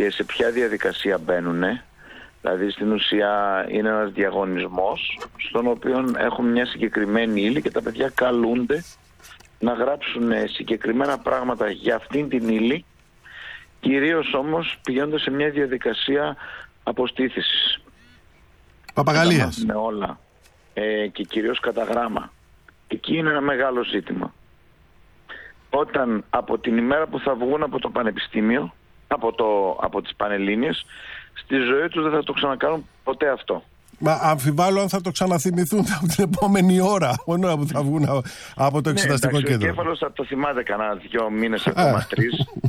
και σε ποια διαδικασία μπαίνουνε. Δηλαδή στην ουσία είναι ένας διαγωνισμός στον οποίο έχουν μια συγκεκριμένη ύλη και τα παιδιά καλούνται να γράψουν συγκεκριμένα πράγματα για αυτήν την ύλη, κυρίως όμως πηγαίνοντας σε μια διαδικασία αποστήθησης. Παπαγαλίας. Με όλα και κυρίως κατά γράμμα. Εκεί είναι ένα μεγάλο ζήτημα. Όταν από την ημέρα που θα βγουν από το πανεπιστήμιο, από τις Πανελλήνιες, στη ζωή τους δεν θα το ξανακάνουν ποτέ αυτό. Μα αμφιβάλλω αν θα το ξαναθυμηθούν από την επόμενη ώρα, μόνο που θα βγουν από το εξεταστικό κέντρο. Ο εγκέφαλος θα το θυμάται κανένα 2 μήνες, ακόμα 3.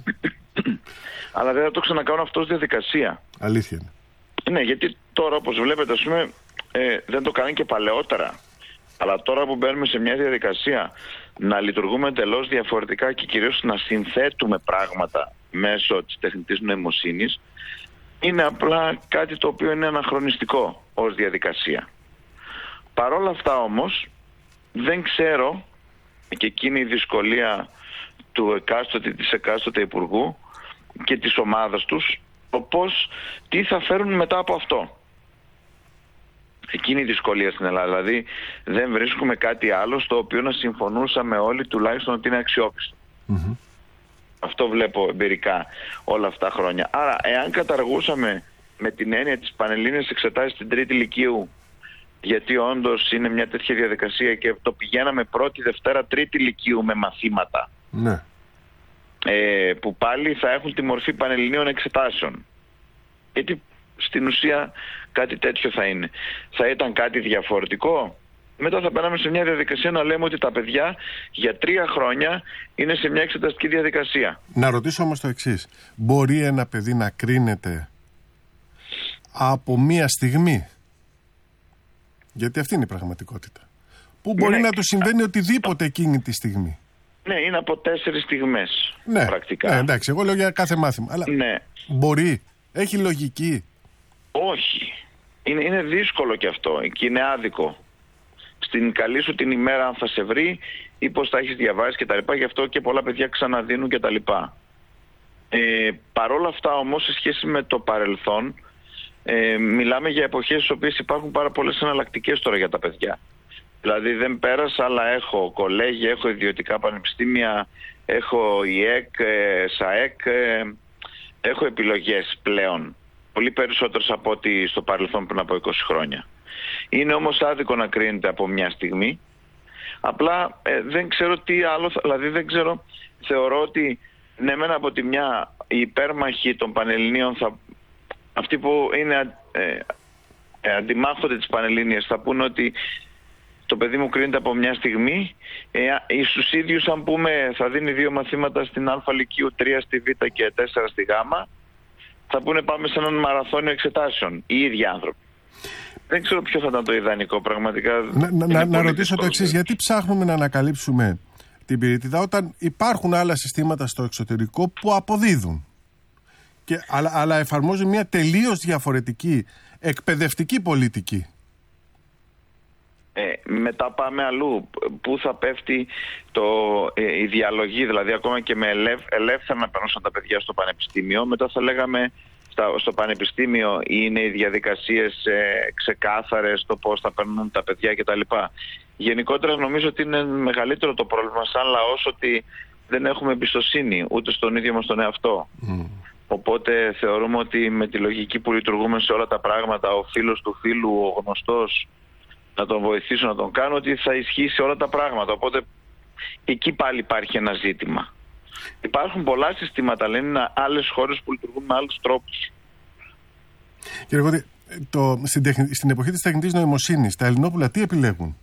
Αλλά δεν θα το ξανακάνουν αυτό ως διαδικασία. Αλήθεια είναι. Ναι, γιατί τώρα όπως βλέπετε, ας πούμε, δεν το κάνει και παλαιότερα. Αλλά τώρα που μπαίνουμε σε μια διαδικασία να λειτουργούμε εντελώς διαφορετικά και κυρίως να συνθέτουμε πράγματα μέσω της τεχνητής νοημοσύνης, είναι απλά κάτι το οποίο είναι αναχρονιστικό ως διαδικασία. Παρ' όλα αυτά όμως δεν ξέρω, και εκείνη η δυσκολία της εκάστοτε υπουργού και της ομάδας τους, τι θα φέρουν μετά από αυτό. Εκείνη η δυσκολία στην Ελλάδα. Δηλαδή δεν βρίσκουμε κάτι άλλο στο οποίο να συμφωνούσαμε όλοι τουλάχιστον ότι είναι αξιόπιστο. Mm-hmm. Αυτό βλέπω εμπειρικά όλα αυτά τα χρόνια. Άρα εάν καταργούσαμε με την έννοια της πανελλήνιας εξετάσεις στην τρίτη λυκείου, γιατί όντως είναι μια τέτοια διαδικασία και το πηγαίναμε πρώτη, Δευτέρα, τρίτη λυκείου με μαθήματα, ναι, που πάλι θα έχουν τη μορφή πανελληνίων εξετάσεων. Γιατί στην ουσία κάτι τέτοιο θα είναι. Θα ήταν κάτι διαφορετικό. Μετά θα περάμε σε μια διαδικασία να λέμε ότι τα παιδιά για 3 χρόνια είναι σε μια εξεταστική διαδικασία. Να ρωτήσω όμως το εξής. Μπορεί ένα παιδί να κρίνεται από μια στιγμή? Γιατί αυτή είναι η πραγματικότητα. Που μπορεί να του συμβαίνει οτιδήποτε εκείνη τη στιγμή. Ναι, είναι από 4 στιγμές πρακτικά. Ναι, εντάξει, εγώ λέω για κάθε μάθημα. Αλλά ναι. Μπορεί, έχει λογική? Όχι. Είναι δύσκολο και αυτό και είναι άδικο. Στην καλή σου την ημέρα αν θα σε βρει ή πώς θα έχεις διαβάσει και τα λοιπά, γι' αυτό και πολλά παιδιά ξαναδίνουν και τα λοιπά. Παρόλα αυτά όμως, σε σχέση με το παρελθόν, μιλάμε για εποχές στις οποίες υπάρχουν πάρα πολλές εναλλακτικές τώρα για τα παιδιά. Δηλαδή δεν πέρασα, αλλά έχω κολέγια, έχω ιδιωτικά πανεπιστήμια, έχω ΙΕΚ, ΣΑΕΚ, έχω επιλογές πλέον. Πολύ περισσότερες από ό,τι στο παρελθόν πριν από 20 χρόνια. Είναι όμως άδικο να κρίνεται από μια στιγμή. Απλά δεν ξέρω τι άλλο, δηλαδή δεν ξέρω, θεωρώ ότι ναι, μεν από τη μια οι υπέρμαχοι των Πανελληνίων, αυτοί που είναι αντιμάχονται τις Πανελλήνιες, θα πούνε ότι το παιδί μου κρίνεται από μια στιγμή. Στους ίδιους, αν πούμε, θα δίνει 2 μαθήματα στην Α Λυκείου, 3 στη Β και 4 στη Γ, θα πούνε πάμε σε έναν μαραθώνιο εξετάσεων. Οι ίδιοι άνθρωποι. Δεν ξέρω ποιο θα ήταν το ιδανικό πραγματικά. Να ρωτήσω το εξής. Γιατί ψάχνουμε να ανακαλύψουμε την πυρίτιδα όταν υπάρχουν άλλα συστήματα στο εξωτερικό που αποδίδουν, αλλά εφαρμόζουν μια τελείως διαφορετική εκπαιδευτική πολιτική? Μετά πάμε αλλού. Πού θα πέφτει η διαλογή, δηλαδή ακόμα και με ελεύθερα να περνούσαν τα παιδιά στο πανεπιστήμιο. Μετά θα λέγαμε στο πανεπιστήμιο είναι οι διαδικασίες ξεκάθαρες, το πώς θα περνούν τα παιδιά κτλ. Γενικότερα νομίζω ότι είναι μεγαλύτερο το πρόβλημα σαν λαός, ότι δεν έχουμε εμπιστοσύνη ούτε στον ίδιο μας τον εαυτό. Οπότε θεωρούμε ότι με τη λογική που λειτουργούμε σε όλα τα πράγματα, ο φίλος του φίλου, ο γνωστός, να τον βοηθήσω να τον κάνω, ότι θα ισχύει σε όλα τα πράγματα. Οπότε εκεί πάλι υπάρχει ένα ζήτημα. Υπάρχουν πολλά συστήματα, λένε, άλλες χώρες που λειτουργούν με άλλους τρόπους. Κύριε Κώτη, στην εποχή της τεχνητής νοημοσύνης, τα Ελληνόπουλα τι επιλέγουν?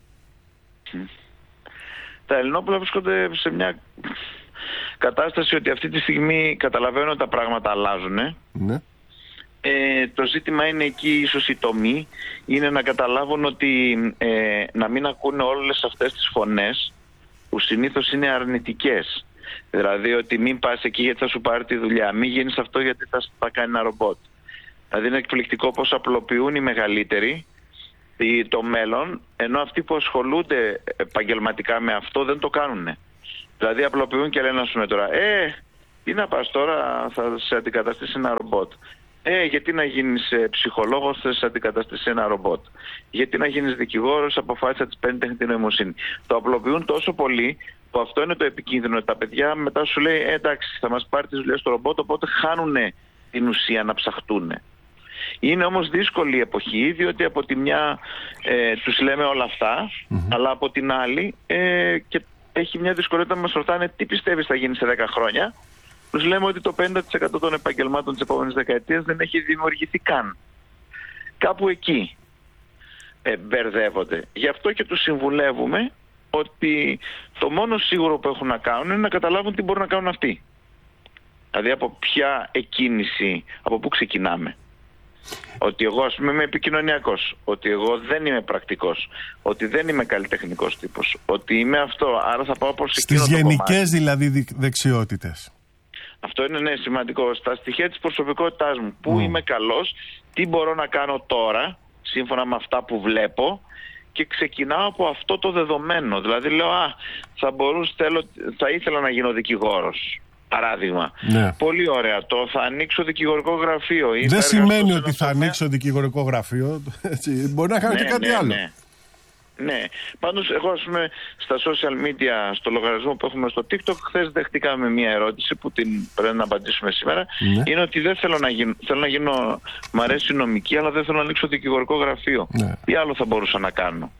Τα Ελληνόπουλα βρίσκονται σε μια κατάσταση ότι αυτή τη στιγμή καταλαβαίνουν ότι τα πράγματα αλλάζουν. Ναι. Το ζήτημα είναι εκεί ίσως η τομή, είναι να καταλάβουν ότι να μην ακούνε όλες αυτές τις φωνές που συνήθως είναι αρνητικές. Δηλαδή ότι μην πας εκεί γιατί θα σου πάρει τη δουλειά, μην γίνεις αυτό γιατί θα κάνει ένα ρομπότ. Δηλαδή είναι εκπληκτικό πώς απλοποιούν οι μεγαλύτεροι το μέλλον, ενώ αυτοί που ασχολούνται επαγγελματικά με αυτό δεν το κάνουν. Δηλαδή απλοποιούν και λένε, ας πούμε τώρα, Τι να πας τώρα, θα σε αντικαταστήσει ένα ρομπότ. Γιατί να γίνεις ψυχολόγος, θα σε αντικαταστήσει ένα ρομπότ. Γιατί να γίνεις δικηγόρος, αποφάσισα της παίρνει τεχνητή νοημοσύνη. Το απλοποιούν τόσο πολύ που αυτό είναι το επικίνδυνο. Τα παιδιά μετά σου λέει εντάξει, θα μας πάρει τις δουλειές στο ρομπότ, οπότε χάνουν την ουσία να ψαχτούν. Είναι όμως δύσκολη η εποχή, διότι από τη μια τους λέμε όλα αυτά, αλλά από την άλλη και έχει μια δυσκολία να μας ρωτάνε τι πιστεύεις θα γίνει σε 10 χρόνια. Τους λέμε ότι το 50% των επαγγελμάτων της επόμενης δεκαετίας δεν έχει δημιουργηθεί καν. Κάπου εκεί μπερδεύονται. Γι' αυτό και τους συμβουλεύουμε ότι το μόνο σίγουρο που έχουν να κάνουν είναι να καταλάβουν τι μπορούν να κάνουν αυτοί. Δηλαδή από ποια εκκίνηση, από πού ξεκινάμε. Ότι εγώ ας πούμε είμαι επικοινωνιακός, ότι εγώ δεν είμαι πρακτικός, ότι δεν είμαι καλλιτεχνικός τύπος, ότι είμαι αυτό, άρα θα πάω προς εκείνο το κομμάτι. Στις γενικές δηλαδή δεξιότητες. Αυτό είναι σημαντικό. Στα στοιχεία της προσωπικότητάς μου, πού είμαι καλός, τι μπορώ να κάνω τώρα, σύμφωνα με αυτά που βλέπω, και ξεκινάω από αυτό το δεδομένο. Δηλαδή λέω, θα ήθελα να γίνω δικηγόρος. Παράδειγμα. Ναι. Πολύ ωραία. Θα ανοίξω δικηγορικό γραφείο. Δεν σημαίνει ότι θα ανοίξω δικηγορικό γραφείο. Έτσι. Μπορεί να κάνω και κάτι άλλο. Ναι. Πάντως εγώ ας πούμε στα social media, στο λογαριασμό που έχουμε στο TikTok, χθες δεχτήκαμε μια ερώτηση που την πρέπει να απαντήσουμε σήμερα. Ναι. Είναι ότι δεν θέλω να γίνω, μ' αρέσει η νομική, αλλά δεν θέλω να ανοίξω δικηγορικό γραφείο. Ναι. Τι άλλο θα μπορούσα να κάνω.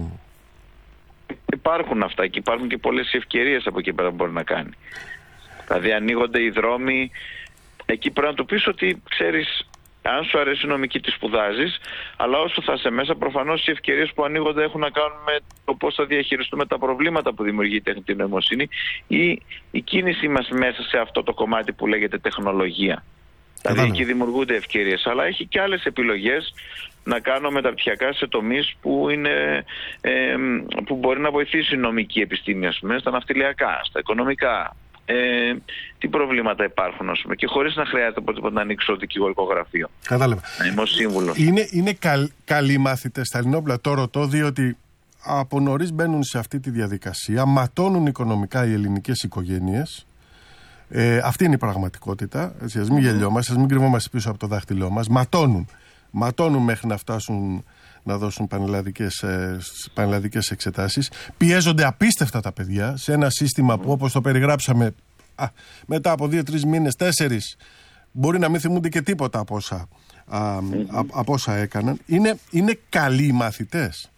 Υπάρχουν αυτά και υπάρχουν και πολλές ευκαιρίες από εκεί πέρα που μπορεί να κάνει. Δηλαδή ανοίγονται οι δρόμοι. Εκεί πρέπει να του πεις ότι ξέρεις, αν σου αρέσει η νομική τη σπουδάζεις, αλλά όσο θα είσαι μέσα, προφανώς οι ευκαιρίες που ανοίγονται έχουν να κάνουν με το πώς θα διαχειριστούμε τα προβλήματα που δημιουργεί η τεχνητή νοημοσύνη ή η κίνησή μας μέσα σε αυτό το κομμάτι που λέγεται τεχνολογία. Δηλαδή εκεί δημιουργούνται ευκαιρίες, αλλά έχει και άλλες επιλογές να κάνω μεταπτυχιακά σε τομείς που, που μπορεί να βοηθήσει η νομική επιστήμη, ας πούμε, στα ναυτιλιακά, στα οικονομικά. Τι προβλήματα υπάρχουν, ας πούμε, και χωρίς να χρειάζεται οπωσδήποτε να ανοίξω δικηγορικό γραφείο. Κατάλαβα. Να είμαι ως σύμβουλος. Είναι καλοί μάθητες στα Ελληνόπουλα, το ρωτώ, διότι από νωρίς μπαίνουν σε αυτή τη διαδικασία, ματώνουν οικονομικά οι ελληνικές οικογένειες. Αυτή είναι η πραγματικότητα. Ας μην γελιόμαστε, ας μην κρυβόμαστε πίσω από το δάχτυλό μας. Ματώνουν μέχρι να φτάσουν να δώσουν πανελλαδικές εξετάσεις. Πιέζονται απίστευτα τα παιδιά σε ένα σύστημα που, όπως το περιγράψαμε, μετά από 2-3 μήνες, 4, μπορεί να μην θυμούνται και τίποτα από όσα έκαναν. Είναι καλοί μαθητές.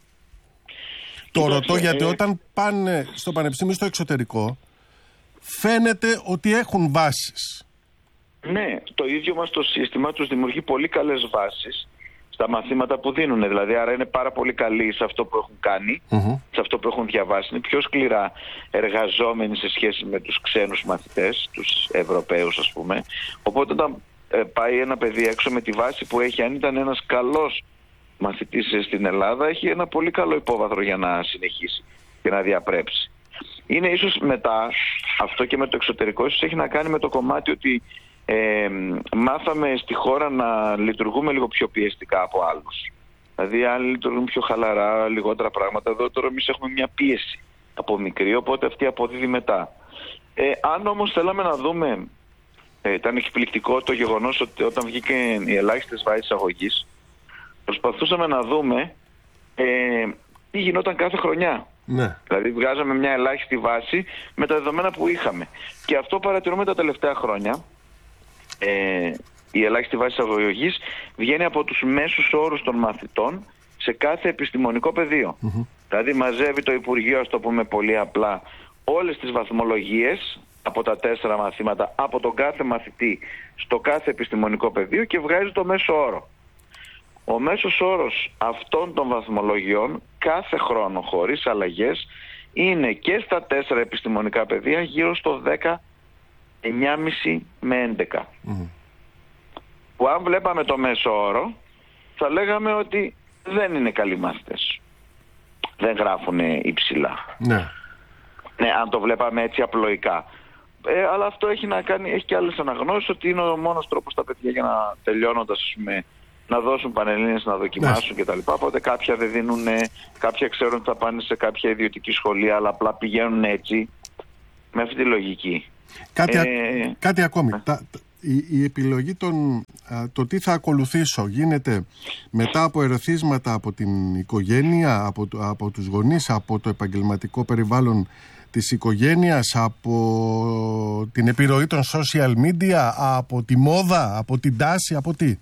Το ρωτώ γιατί όταν πάνε στο πανεπιστήμιο στο εξωτερικό, φαίνεται ότι έχουν βάσεις. Ναι, το ίδιο μας το σύστημα τους δημιουργεί πολύ καλές βάσεις στα μαθήματα που δίνουν. Δηλαδή, άρα είναι πάρα πολύ καλοί σε αυτό που έχουν κάνει, σε αυτό που έχουν διαβάσει. Είναι πιο σκληρά εργαζόμενοι σε σχέση με τους ξένους μαθητές, τους Ευρωπαίους ας πούμε. Οπότε όταν πάει ένα παιδί έξω με τη βάση που έχει, αν ήταν ένας καλός μαθητής στην Ελλάδα, έχει ένα πολύ καλό υπόβαθρο για να συνεχίσει και να διαπρέψει. Είναι ίσως μετά, αυτό και με το εξωτερικό, ίσως έχει να κάνει με το κομμάτι ότι μάθαμε στη χώρα να λειτουργούμε λίγο πιο πιεστικά από άλλους. Δηλαδή άλλοι λειτουργούν πιο χαλαρά, λιγότερα πράγματα. Εδώ τώρα εμείς έχουμε μια πίεση από μικρή, οπότε αυτή αποδίδει μετά. Αν όμως θέλαμε να δούμε, ήταν εκπληκτικό το γεγονός ότι όταν βγήκε οι ελάχιστες βάσεις εισαγωγής, προσπαθούσαμε να δούμε τι γινόταν κάθε χρονιά. Ναι. Δηλαδή βγάζαμε μια ελάχιστη βάση με τα δεδομένα που είχαμε. Και αυτό παρατηρούμε τα τελευταία χρόνια. Η ελάχιστη βάση εισαγωγής βγαίνει από τους μέσους όρους των μαθητών σε κάθε επιστημονικό πεδίο. Δηλαδή μαζεύει το Υπουργείο, ας το πούμε πολύ απλά, όλες τις βαθμολογίες από τα 4 μαθήματα από τον κάθε μαθητή στο κάθε επιστημονικό πεδίο και βγάζει το μέσο όρο. Ο μέσος όρος αυτών των βαθμολογιών κάθε χρόνο χωρίς αλλαγές είναι και στα 4 επιστημονικά πεδία γύρω στο 10,5 με 11. Που αν βλέπαμε το μέσο όρο θα λέγαμε ότι δεν είναι καλοί μάθητες. Δεν γράφουν υψηλά. Ναι, αν το βλέπαμε έτσι απλοϊκά. Αλλά αυτό έχει να κάνει, έχει και άλλες αναγνώσεις ότι είναι ο μόνος τρόπος τα παιδιά για να τελειώνοντας, ας πούμε, να δώσουν πανελλήνιες, να δοκιμάσουν κτλ. Οπότε κάποια δεν δίνουν, κάποια ξέρουν ότι θα πάνε σε κάποια ιδιωτική σχολεία, αλλά απλά πηγαίνουν έτσι, με αυτή τη λογική. Κάτι ακόμη. Η επιλογή το τι θα ακολουθήσω γίνεται μετά από ερεθίσματα από την οικογένεια, από τους γονείς, από το επαγγελματικό περιβάλλον της οικογένειας, από την επιρροή των social media, από τη μόδα, από την τάση, από τι?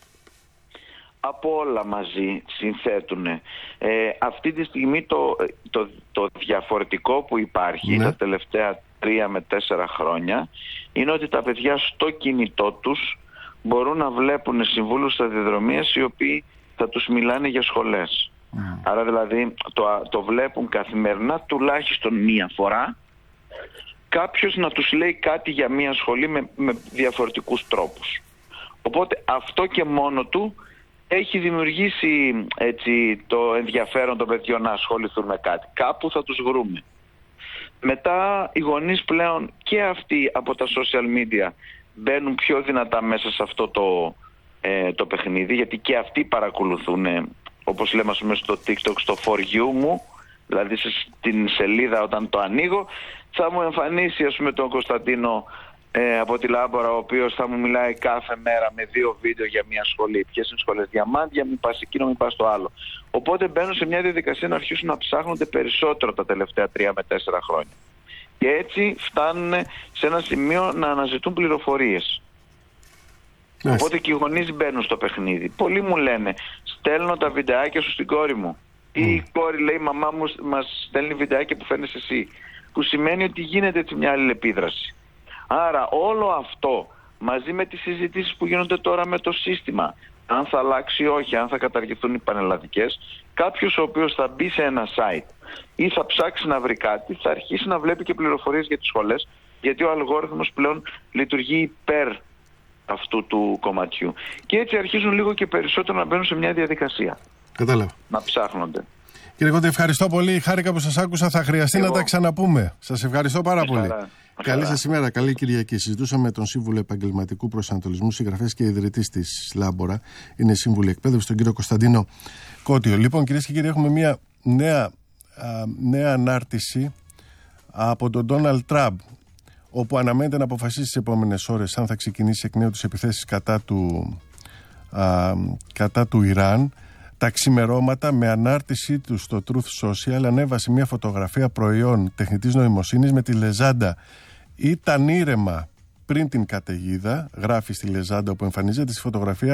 Από όλα μαζί συνθέτουν. Αυτή τη στιγμή το διαφορετικό που υπάρχει τα τελευταία 3 με 4 χρόνια είναι ότι τα παιδιά στο κινητό τους μπορούν να βλέπουν συμβούλους σταδιοδρομίας οι οποίοι θα τους μιλάνε για σχολές. Άρα δηλαδή το βλέπουν καθημερινά τουλάχιστον μία φορά κάποιος να τους λέει κάτι για μία σχολή με διαφορετικούς τρόπους. Οπότε αυτό και μόνο του έχει δημιουργήσει το ενδιαφέρον των παιδιών να ασχοληθούν με κάτι. Κάπου θα τους βρούμε. Μετά οι γονείς πλέον και αυτοί από τα social media μπαίνουν πιο δυνατά μέσα σε αυτό το παιχνίδι, γιατί και αυτοί παρακολουθούν, όπως λέμε στο TikTok, στο For You μου, δηλαδή στην σελίδα όταν το ανοίγω θα μου εμφανίσει τον Κωνσταντίνο από τη Λάμπορα, ο οποίος θα μου μιλάει κάθε μέρα με 2 βίντεο για μια σχολή. Ποιες είναι σχολές διαμάντια, μην πας εκείνο, μην πας το άλλο. Οπότε μπαίνουν σε μια διαδικασία να αρχίσουν να ψάχνονται περισσότερο τα τελευταία 3 με 4 χρόνια. Και έτσι φτάνουν σε ένα σημείο να αναζητούν πληροφορίες. Οπότε και οι γονείς μπαίνουν στο παιχνίδι. Πολλοί μου λένε, στέλνω τα βιντεάκια σου στην κόρη μου. Ή η κόρη λέει, μαμά μου μας στέλνει βιντεάκια που φαίνεσαι εσύ. Που σημαίνει ότι γίνεται έτσι μια αλληλεπίδραση. Άρα όλο αυτό μαζί με τις συζητήσεις που γίνονται τώρα με το σύστημα, αν θα αλλάξει ή όχι, αν θα καταργηθούν οι πανελλαδικές, κάποιος ο οποίος θα μπει σε ένα site ή θα ψάξει να βρει κάτι, θα αρχίσει να βλέπει και πληροφορίες για τις σχολές, γιατί ο αλγόριθμος πλέον λειτουργεί υπέρ αυτού του κομματιού. Και έτσι αρχίζουν λίγο και περισσότερο να μπαίνουν σε μια διαδικασία. Κατάλαβα. Να ψάχνονται. Κύριε Κόντε, ευχαριστώ πολύ. Χάρηκα που σας άκουσα. Θα χρειαστεί να τα ξαναπούμε. Σας ευχαριστώ πάρα πολύ. Καλή σας ημέρα, καλή Κυριακή. Συζητούσαμε με τον Σύμβουλο Επαγγελματικού Προσανατολισμού, συγγραφέας και ιδρυτής της Λάμπορα. Είναι σύμβουλο εκπαίδευση, τον κύριο Κωνσταντίνο Κότιο. Λοιπόν, κυρίες και κύριοι, έχουμε μια νέα ανάρτηση από τον Ντόναλντ Τραμπ, όπου αναμένεται να αποφασίσει τις επόμενες ώρες αν θα ξεκινήσει εκ νέου τις επιθέσεις κατά του Ιράν. Τα ξημερώματα, με ανάρτησή του στο Truth Social, ανέβασε μια φωτογραφία προϊόν τεχνητής νοημοσύνης με τη λεζάντα «Ήταν ήρεμα πριν την καταιγίδα», γράφει στη λεζάντα, όπου εμφανίζεται στη φωτογραφία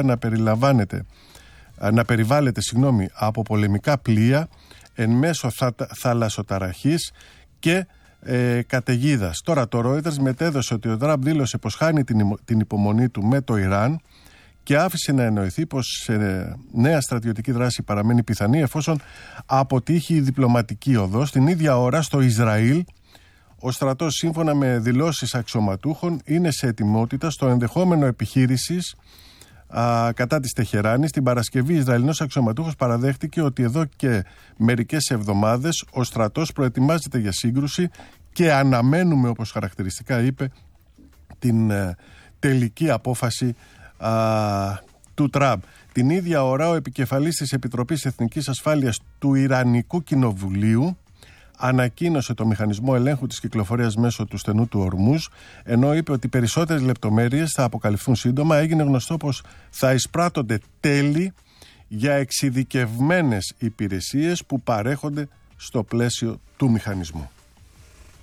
να περιβάλλεται από πολεμικά πλοία εν μέσω θαλασσοταραχής και καταιγίδας. Τώρα το Reuters μετέδωσε ότι ο Τραμπ δήλωσε πως χάνει την υπομονή του με το Ιράν και άφησε να εννοηθεί πως νέα στρατιωτική δράση παραμένει πιθανή εφόσον αποτύχει η διπλωματική οδός. Την ίδια ώρα στο Ισραήλ ο στρατός, σύμφωνα με δηλώσεις αξιωματούχων, είναι σε ετοιμότητα στο ενδεχόμενο επιχείρησης κατά της Τεχεράνης. Την Παρασκευή Ισραηλινός αξιωματούχος παραδέχτηκε ότι εδώ και μερικές εβδομάδες ο στρατός προετοιμάζεται για σύγκρουση και αναμένουμε, όπως χαρακτηριστικά είπε, την τελική απόφαση του Τραμπ. Την ίδια ώρα ο επικεφαλής της Επιτροπής Εθνικής Ασφάλειας του Ιρανικού Κοινοβουλίου ανακοίνωσε το μηχανισμό ελέγχου της κυκλοφορίας μέσω του στενού του Ορμούζ, ενώ είπε ότι περισσότερες λεπτομέρειες θα αποκαλυφθούν σύντομα. Έγινε γνωστό πως θα εισπράττονται τέλη για εξειδικευμένες υπηρεσίες που παρέχονται στο πλαίσιο του μηχανισμού.